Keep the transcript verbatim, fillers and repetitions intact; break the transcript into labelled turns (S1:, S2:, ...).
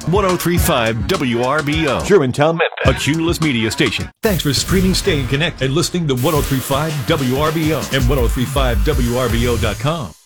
S1: ten thirty-five W R B O. Germantown, Memphis. A Cumulus Media station. Thanks for streaming, staying connected, and listening to ten thirty-five W R B O and ten thirty-five W R B O dot com.